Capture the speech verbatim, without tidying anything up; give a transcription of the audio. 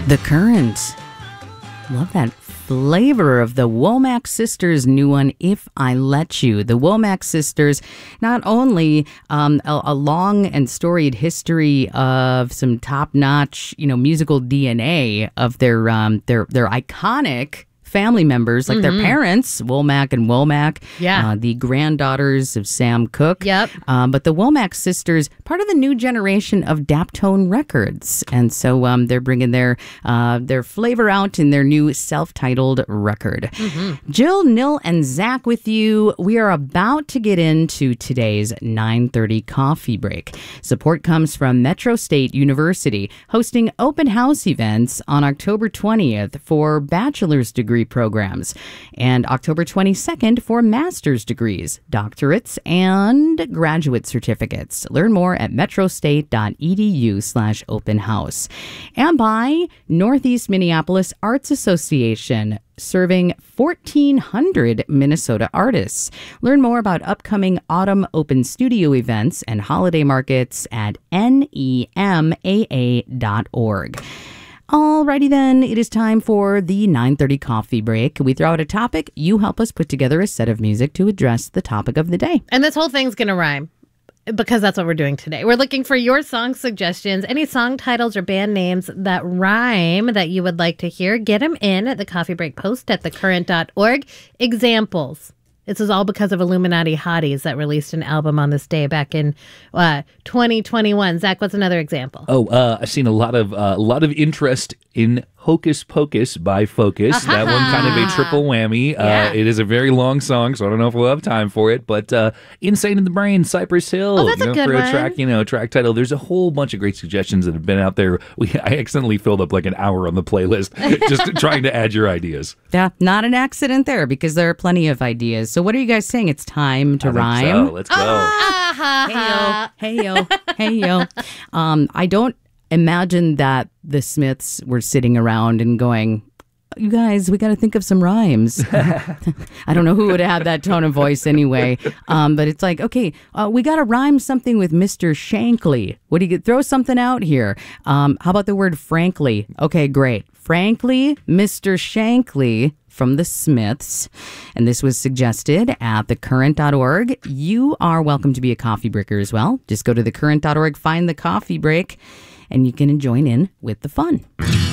The Current. Love that flavor of the Womack Sisters' new one, If I Let You. The Womack Sisters, not only um, a, a long and storied history of some top-notch, you know, musical D N A of their um, their their iconic family members, like mm-hmm. their parents, Womack and Womack, yeah. uh, the granddaughters of Sam Cooke. Yep. Um, but the Womack sisters, part of the new generation of Daptone Records. And so um, they're bringing their uh, their flavor out in their new self-titled record. Mm-hmm. Jill, Nil, and Zach with you. We are about to get into today's nine thirty coffee break. Support comes from Metro State University, hosting open house events on October twentieth for bachelor's degree programs and October twenty-second for master's degrees, doctorates, and graduate certificates. Learn more at metrostate.edu slash open house. And by Northeast Minneapolis Arts Association, serving fourteen hundred Minnesota artists. Learn more about upcoming autumn open studio events and holiday markets at N E M A A dot org. Alrighty then, it is time for the nine thirty coffee break. We throw out a topic, you help us put together a set of music to address the topic of the day. And this whole thing's going to rhyme, because that's what we're doing today. We're looking for your song suggestions, any song titles or band names that rhyme that you would like to hear. Get them in at the Coffee Break post at the current dot org. Examples. This is all because of Illuminati Hotties that released an album on this day back in uh, twenty twenty-one. Zach, what's another example? Oh, uh, I've seen a lot of uh, a lot of interest in Hocus Pocus by Focus. Uh-huh. That one kind of a triple whammy. Yeah. Uh, it is a very long song, so I don't know if we'll have time for it. But uh, Insane in the Brain, Cypress Hill. Oh, that's you know, a good for one. a track, you know, track title. There's a whole bunch of great suggestions that have been out there. We I accidentally filled up like an hour on the playlist just trying to add your ideas. Yeah, not an accident there, because there are plenty of ideas. So what are you guys saying? It's time to I think rhyme. so. Let's go. Ah, Hey yo, hey yo, hey yo. Um, I don't imagine that the Smiths were sitting around and going, you guys, we got to think of some rhymes. I don't know who would have that tone of voice anyway. Um, but it's like, okay, uh, we got to rhyme something with Mister Shankly. What do you get? Throw something out here. Um, how about the word frankly? Okay, great. Frankly, Mister Shankly from the Smiths. And this was suggested at the current dot org. You are welcome to be a coffee breaker as well. Just go to the current dot org, find the coffee break, and you can join in with the fun.